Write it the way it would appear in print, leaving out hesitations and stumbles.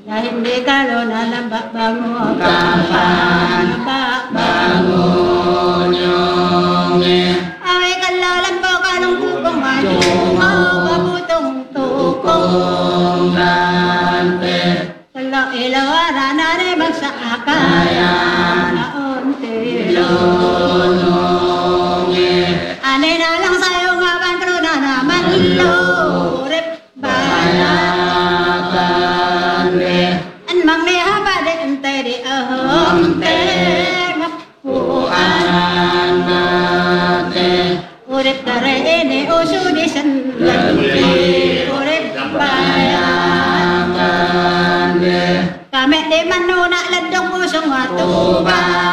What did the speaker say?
na hindi kalo na bango kapan bango nyonge awe kalalan po kalong tukong manungo babutong tukong gante kalo ilawara na ne magsakayan na unti lononge ane na lang sayo nga bantro na naman lo rep bayakan an mang ne haba de ente de te mapuan te urip kare ene osu di sendiri urip bayakan kami di manuna ledong usung atuban